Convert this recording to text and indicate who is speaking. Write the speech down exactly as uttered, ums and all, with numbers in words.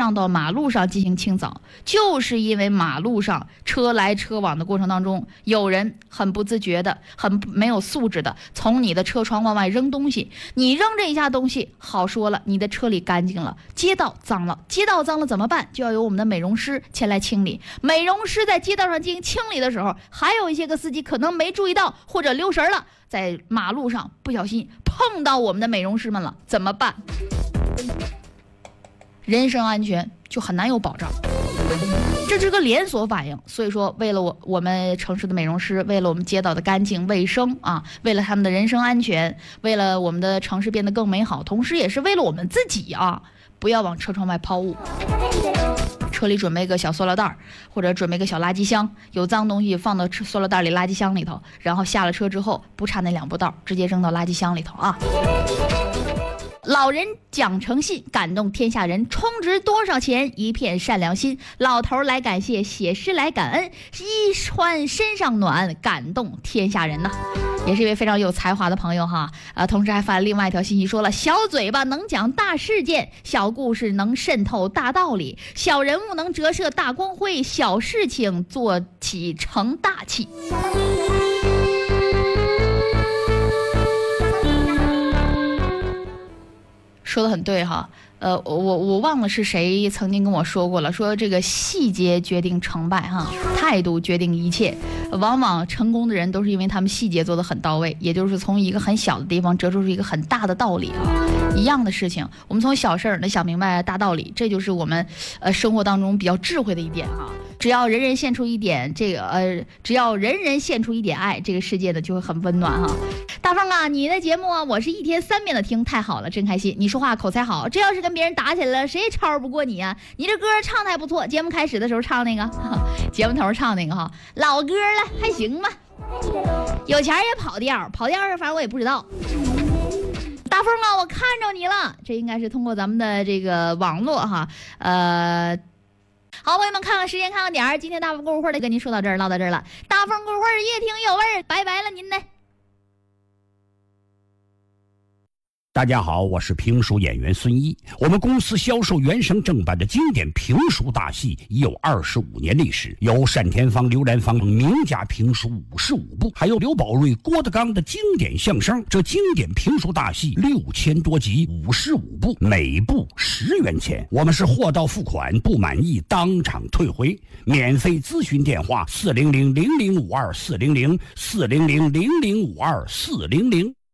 Speaker 1: 上到马路上进行清扫，就是因为马路上车来车往的过程当中，有人很不自觉的、很没有素质的从你的车窗往外扔东西。你扔这一下东西，好说了，你的车里干净了，街道脏了，街道脏了怎么办？就要由我们的美容师前来清理。美容师在街道上进行清理的时候，还有一些个司机可能没注意到或者溜神了，在马路上不小心碰到我们的美容师们了，怎么办？人身安全就很难有保障，这是个连锁反应。所以说，为了我我们城市的美容师，为了我们街道的干净卫生啊，为了他们的人身安全，为了我们的城市变得更美好，同时也是为了我们自己啊，不要往车窗外抛物。车里准备个小塑料袋，或者准备个小垃圾箱，有脏东西放到塑料袋里、垃圾箱里头，然后下了车之后不差那两步道，直接扔到垃圾箱里头啊。老人讲诚信，感动天下人，充值多少钱？一片善良心。老头来感谢，写诗来感恩，一穿身上暖，感动天下人呐。也是一位非常有才华的朋友哈，呃，同时还发了另外一条信息，说了：小嘴巴能讲大事件，小故事能渗透大道理，小人物能折射大光辉，小事情做起成大器。说的很对哈，呃，我我忘了是谁曾经跟我说过了，说这个细节决定成败哈，态度决定一切。往往成功的人都是因为他们细节做得很到位，也就是从一个很小的地方折射出一个很大的道理啊。一样的事情，我们从小事儿能想明白大道理，这就是我们呃生活当中比较智慧的一点哈。只要人人献出一点这个呃，只要人人献出一点爱，这个世界呢就会很温暖哈。大凤啊，你的节目啊，我是一天三遍的听，太好了，真开心。你说话口才好，这要是跟别人打起来了，谁也超不过你啊。你这歌唱的还不错，节目开始的时候唱那个，呵节目头唱那个哈，老歌了，还行吧。有钱也跑调，跑调反正我也不知道。大凤啊，我看着你了，这应该是通过咱们的这个网络哈，呃。好，朋友们，看看时间，看看点儿。今天大凤故事会的跟您说到这儿，唠到这儿了。大凤故事会越听有味儿，拜拜了您呢。
Speaker 2: 大家好，我是评书演员孙一。我们公司销售原声正版的经典评书大戏已有二十五年历史，有单田芳、刘兰芳名家评书五十五部，还有刘宝瑞、郭德纲的经典相声。这经典评书大戏六千多集，五十五部，每部十元钱。我们是货到付款，不满意当场退回。免费咨询电话：四零零零零五二四零零四零零零零五二四零零。